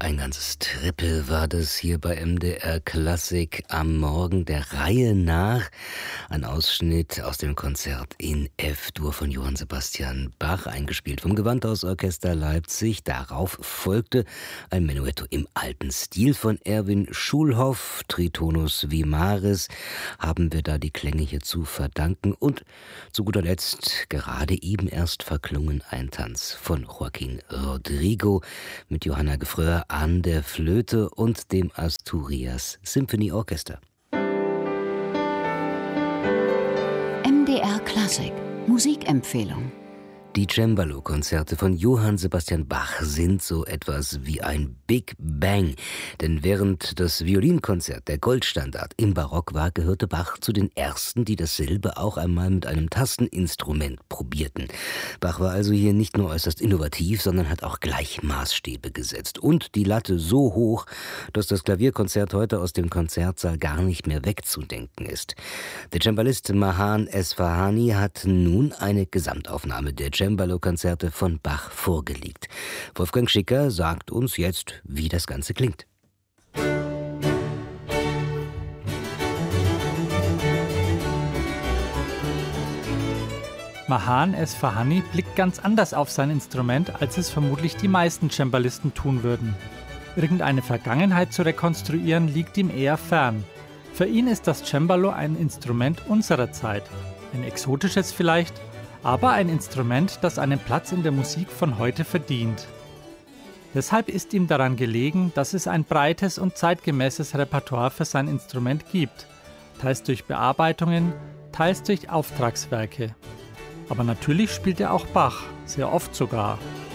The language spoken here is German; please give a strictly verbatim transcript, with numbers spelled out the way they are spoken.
Ein ganzes Trippel war das hier bei M D R Klassik am Morgen der Reihe nach. Ein Ausschnitt aus dem Konzert in F-Dur von Johann Sebastian Bach, eingespielt vom Gewandhausorchester Leipzig. Darauf folgte ein Menuetto im alten Stil von Erwin Schulhoff, Tritonus Vimaris, haben wir da die Klänge hier zu verdanken. Und zu guter Letzt, gerade eben erst verklungen, ein Tanz von Joaquín Rodrigo mit Johanna Gefröhr an der Flöte und dem Asturias Symphonieorchester. M D R Klassik Musikempfehlung. Die Cembalo-Konzerte von Johann Sebastian Bach sind so etwas wie ein Big Bang. Denn während das Violinkonzert der Goldstandard im Barock war, gehörte Bach zu den ersten, die dasselbe auch einmal mit einem Tasteninstrument probierten. Bach war also hier nicht nur äußerst innovativ, sondern hat auch gleich Maßstäbe gesetzt. Und die Latte so hoch, dass das Klavierkonzert heute aus dem Konzertsaal gar nicht mehr wegzudenken ist. Der Cembalist Mahan Esfahani hat nun eine Gesamtaufnahme der Cembalo-Konzerte von Bach vorgelegt. Wolfgang Schicker sagt uns jetzt, wie das Ganze klingt. Mahan Esfahani blickt ganz anders auf sein Instrument, als es vermutlich die meisten Cembalisten tun würden. Irgendeine Vergangenheit zu rekonstruieren liegt ihm eher fern. Für ihn ist das Cembalo ein Instrument unserer Zeit. Ein exotisches vielleicht, aber ein Instrument, das einen Platz in der Musik von heute verdient. Deshalb ist ihm daran gelegen, dass es ein breites und zeitgemäßes Repertoire für sein Instrument gibt, teils durch Bearbeitungen, teils durch Auftragswerke. Aber natürlich spielt er auch Bach, sehr oft sogar.